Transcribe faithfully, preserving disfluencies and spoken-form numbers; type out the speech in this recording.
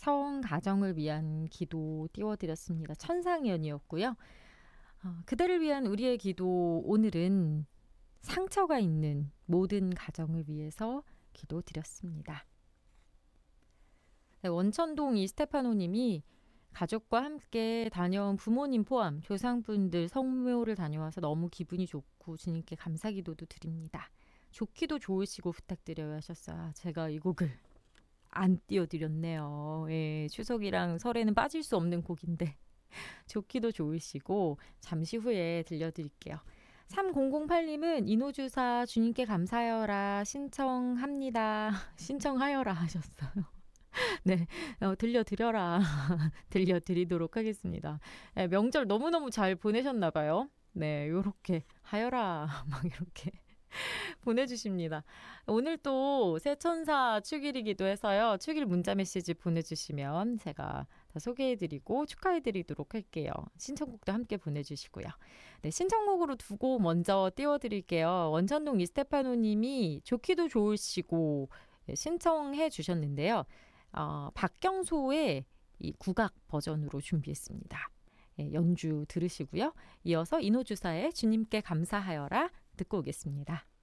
성 가정을 위한 기도 띄워드렸습니다. 천상연이었고요. 어, 그대를 위한 우리의 기도, 오늘은 상처가 있는 모든 가정을 위해서 기도 드렸습니다. 네, 원천동 이스테파노님이 가족과 함께 다녀온 부모님 포함 조상분들 성묘를 다녀와서 너무 기분이 좋고 주님께 감사기도도 드립니다. 좋기도 좋으시고 부탁드려요 하셨어요. 제가 이 곡을 안 띄워드렸네요. 예, 추석이랑 설에는 빠질 수 없는 곡인데 좋기도 좋으시고 잠시 후에 들려드릴게요. 삼공공팔님은 인호주사 주님께 감사하여라 신청합니다. 신청하여라 하셨어요. 네, 어, 들려드려라. 들려드리도록 하겠습니다. 네, 명절 너무너무 잘 보내셨나 봐요. 네, 요렇게 하여라 막 이렇게 보내주십니다. 오늘 또 새천사 축일이기도 해서요. 축일 문자 메시지 보내주시면 제가 다 소개해드리고 축하해드리도록 할게요. 신청곡도 함께 보내주시고요. 네, 신청곡으로 두 곡 먼저 띄워드릴게요. 원천동 이스테파노님이 좋기도 좋으시고 신청해 주셨는데요. 어, 박경소의 이 국악 버전으로 준비했습니다. 예, 연주 들으시고요. 이어서 인호주사의 주님께 감사하여라 듣고 오겠습니다.